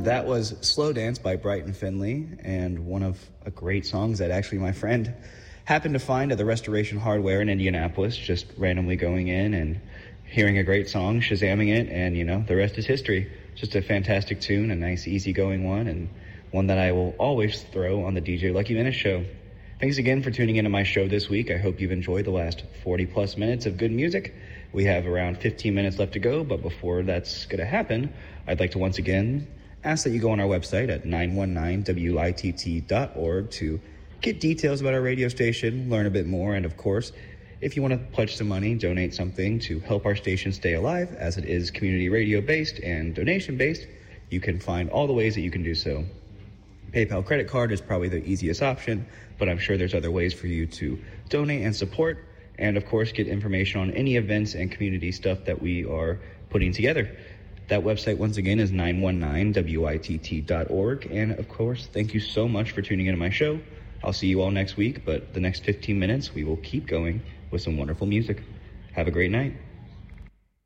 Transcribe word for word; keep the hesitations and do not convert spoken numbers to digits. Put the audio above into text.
That was Slow Dance by Brighton Finley, and one of a great songs that actually my friend happened to find at the Restoration Hardware in Indianapolis, just randomly going in and hearing a great song, Shazamming it, and, you know, the rest is history. Just a fantastic tune, a nice, easygoing one, and one that I will always throw on the D J Lucky Minute show. Thanks again for tuning into my show this week. I hope you've enjoyed the last forty-plus minutes of good music. We have around fifteen minutes left to go, but before that's going to happen, I'd like to once again ask that you go on our website at nine one nine W I T T dot org to get details about our radio station, learn a bit more, and of course, if you want to pledge some money, donate something to help our station stay alive, as it is community radio-based and donation-based, you can find all the ways that you can do so. PayPal credit card is probably the easiest option, but I'm sure there's other ways for you to donate and support, and of course, get information on any events and community stuff that we are putting together. That website, once again, is nine one nine W I T T dot org. And, of course, thank you so much for tuning into my show. I'll see you all next week, but the next fifteen minutes, we will keep going with some wonderful music. Have a great night.